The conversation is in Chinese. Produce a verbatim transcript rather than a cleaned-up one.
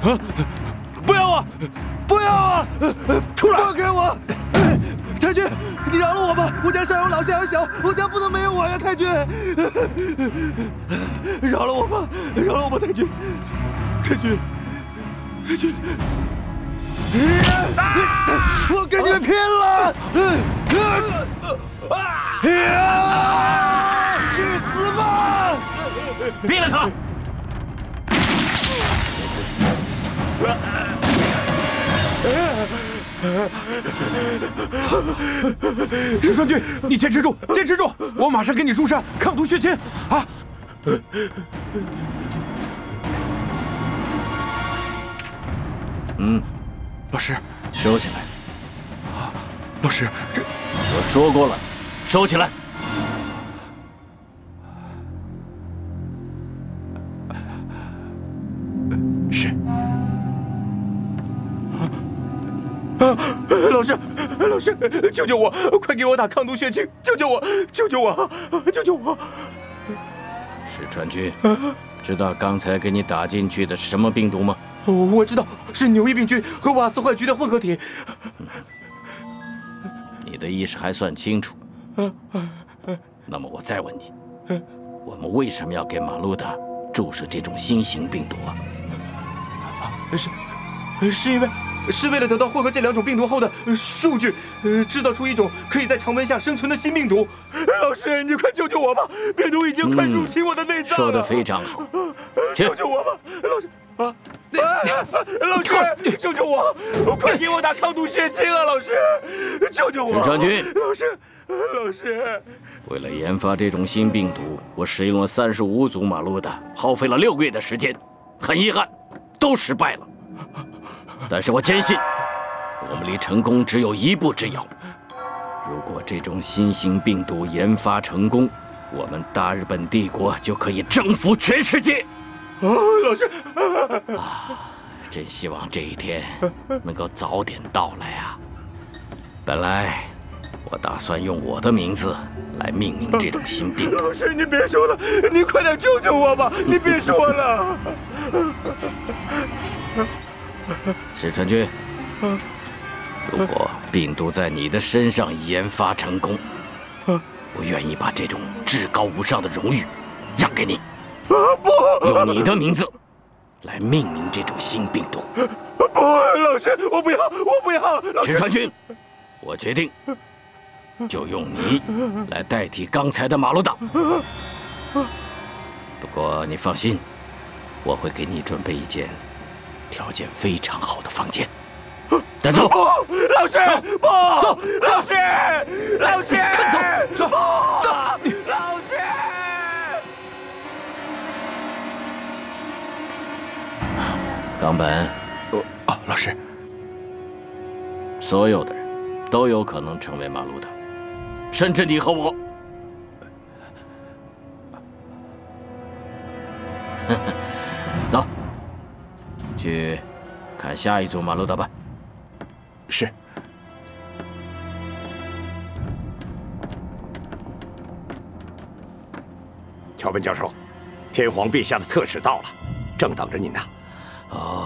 啊！不要啊！不要啊！出来！放开我！太君，你饶了我吧！我家上有老下有小，我家不能没有我呀！太君，饶了我吧！饶了我吧！太君，太君，太君！我跟你们拼了！去死吧！ 毙了他！ 石川君，你坚持住，坚持住！我马上给你注射抗毒血清啊！ 嗯， 老师， 收起来。 啊，老师，这我说过了，收起来。 是。 啊，老师，老师，救救我！快给我打抗毒血清！救救我！救救我！救救我！ 石川君，知道刚才给你打进去的是什么病毒吗？ 我知道，是纽伊病菌和瓦斯坏菊的混合体。 你的意识还算清楚。那么我再问你，我们为什么要给马路达注射这种新型病毒啊？ 是，是因为。是为了得到混合这两种病毒后的数据，呃，制造出一种可以在常温下生存的新病毒。老师，你快救救我吧！病毒已经快入侵我的内脏了。 说得非常好， 救救我吧，老师！啊，老师，救救我！快给我打抗毒血清啊，老师！救救我！ 石川君， 老师，老师， 为了研发这种新病毒，我使用了三十五组马路达，耗费了六个月的时间，很遗憾，都失败了。但是我坚信，我们离成功只有一步之遥。如果这种新型病毒研发成功，我们大日本帝国就可以征服全世界。 啊，老师， 啊，真希望这一天能够早点到来啊！本来我打算用我的名字来命名这种新病毒。 老师，你别说了，你快点救救我吧！你别说了。 石川君，如果病毒在你的身上研发成功，我愿意把这种至高无上的荣誉让给你， 不， 用你的名字来命名这种新病毒。 不，老师，我不要，我不要。 石川君，我决定就用你来代替刚才的马路达。不过你放心，我会给你准备一间条件非常好的房间。带走！ 不，老师，不， 走！ 老师，老师， 跟走！走！走！ 老师。 冈本， 哦哦，老师， 所有的人都有可能成为马路达，甚至你和我。走，去看下一组马路达吧。 是。 桥本教授，天皇陛下的特使到了，正等着您呢。 哦，